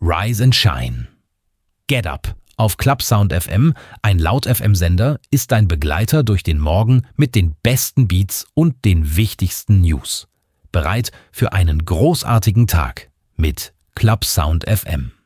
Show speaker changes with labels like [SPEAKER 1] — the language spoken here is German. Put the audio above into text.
[SPEAKER 1] Rise and Shine. Get Up auf Clubsound FM, ein Laut-FM-Sender, ist dein Begleiter durch den Morgen mit den besten Beats und den wichtigsten News. Bereit für einen großartigen Tag mit Clubsound FM.